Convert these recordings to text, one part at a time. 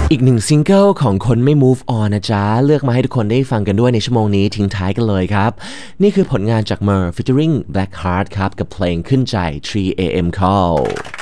อีกหนึ่งซิงเกิลของคนไม่ move on นะจ๊ะเลือกมาให้ทุกคนได้ฟังกันด้วยในชั่วโมงนี้ทิ้งท้ายกันเลยครับนี่คือผลงานจาก Mer featuring Blackheart ครับกับเพลงขึ้นใจ 3am Call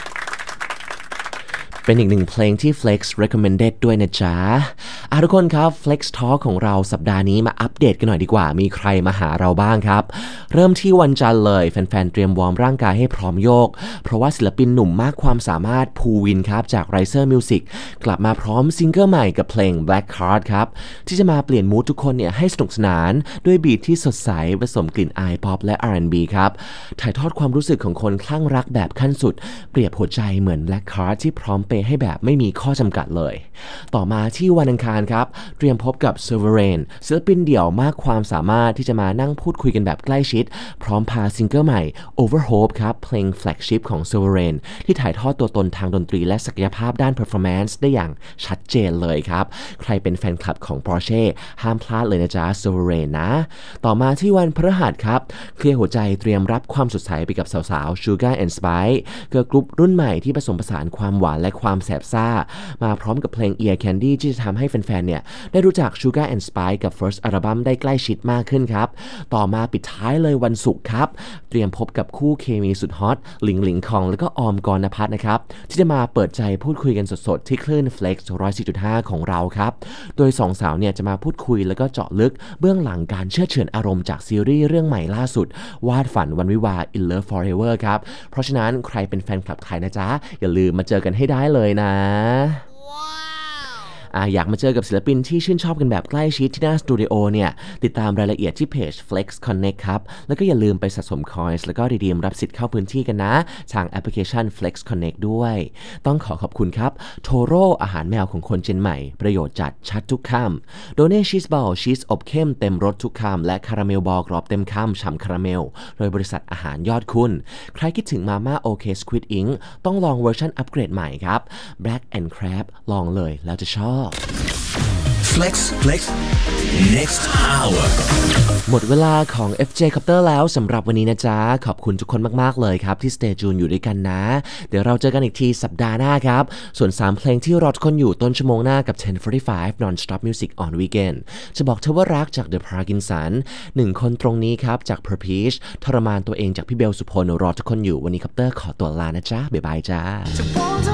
เป็นอีกหนึ่งเพลงที่ Flex recommended ด้วยนะจ๊ะทุกคนครับ Flex Talk ของเราสัปดาห์นี้มาอัปเดตกันหน่อยดีกว่ามีใครมาหาเราบ้างครับเริ่มที่วันจันทร์เลยแฟนๆเตรียมวอร์มร่างกายให้พร้อมโยกเพราะว่าศิลปินหนุ่มมากความสามารถภูวินครับจาก Riser Music กลับมาพร้อมซิงเกิลใหม่กับเพลง Black Card ครับที่จะมาเปลี่ยนมูดทุกคนเนี่ยให้สนุกสนานด้วยบีทที่สดใสผสมกลิ่นอายป๊อปและ R&B ครับถ่ายทอดความรู้สึกของคนคลั่งรักแบบขั้นสุดเปรียบหัวใจเหมือน Black Card ที่พร้อมให้แบบไม่มีข้อจำกัดเลยต่อมาที่วันอังคารครับเตรียมพบกับ Sovereign ศิลปินเดี่ยวมากความสามารถที่จะมานั่งพูดคุยกันแบบใกล้ชิดพร้อมพาซิงเกิลใหม่ Overhope ครับเพลง flagship ของ Sovereign ที่ถ่ายทอดตัวตนทางดนตรีและศักยภาพด้าน performance ได้อย่างชัดเจนเลยครับใครเป็นแฟนคลับของ Porsche ห้ามพลาดเลยนะจ๊ะ Sovereign นะต่อมาที่วันพฤหัสครับเคลียร์หัวใจเตรียมรับความสดใสไปกับสาวๆ Sugar and Spice เกิร์ลกรุ๊ปรุ่นใหม่ที่ผสมผสานความหวานและความแสบซ่ามาพร้อมกับเพลง Ear Candy ที่จะทำให้แฟนๆเนี่ยได้รู้จัก Sugar and Spice กับ First Album ได้ใกล้ชิดมากขึ้นครับต่อมาปิดท้ายเลยวันศุกร์ครับเตรียมพบกับคู่เคมีสุดฮอตหลิงหลิงคองแล้วก็ออมกรณพัฒน์นะครับที่จะมาเปิดใจพูดคุยกันสดๆที่คลื่น Flex 104.5 ของเราครับโดยสองสาวเนี่ยจะมาพูดคุยแล้วก็เจาะลึกเบื้องหลังการเชื่อเฉือนอารมณ์จากซีรีส์เรื่องใหม่ล่าสุดวาดฝันวันวิวา In Love Forever ครับเพราะฉะนั้นใครเป็นแฟนคลับไทยนะจ๊ะอย่าลืมมาเจอกันให้ได้เลยนะอยากมาเจอกับศิลปินที่ชื่นชอบกันแบบใกล้ชิดที่หน้าสตูดิโอเนี่ยติดตามรายละเอียดที่เพจ Flex Connect ครับแล้วก็อย่าลืมไปสะสม coins แล้วก็รีดีมรับสิทธิ์เข้าพื้นที่กันนะทางแอปพลิเคชัน Flex Connect ด้วยต้องขอบคุณครับโทโร่อาหารแมวของคนเจนใหม่ประโยชน์จัดชัดทุกคำโดเน่ชีสบอลชีสอบเข้มเต็มรสทุกคำและคาราเมลบอลกรอบเต็มคำฉ่ำคาราเมลโดยบริษัทอาหารยอดคุณใครคิดถึงมาม่าโอเคสควิดอิงต้องลองเวอร์ชันอัปเกรดใหม่ครับ Black and Crab ลองเลยแล้วจะชอบ Flex Next Hour หมดเวลาของ FJ Copter แล้วสำหรับวันนี้นะจ๊ะขอบคุณทุกคนมากๆเลยครับที่ Stay Tune อยู่ด้วยกันนะเดี๋ยวเราเจอกันอีกทีสัปดาห์หน้าครับส่วน3เพลงที่รอทุกคนอยู่ต้นชั่วโมงหน้ากับ 10:45 Non-Stop Music on Weekend จะบอกเธอว่ารักจาก The Parkinson 1คนตรงนี้ครับจาก Per Peach ทรมานตัวเองจากพี่เบลสุพลรอทุกคนอยู่วันนี้ Copter ขอตัวลานะจ๊ะบ๊ายบายจ้า